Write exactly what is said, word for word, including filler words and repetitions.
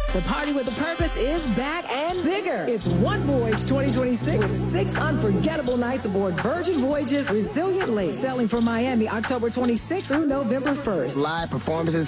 The Party with a Purpose is back and bigger. It's One Voyage twenty twenty-six with six unforgettable nights aboard Virgin Voyages Resilient Lake, sailing from Miami October twenty-sixth through November first. Live performances,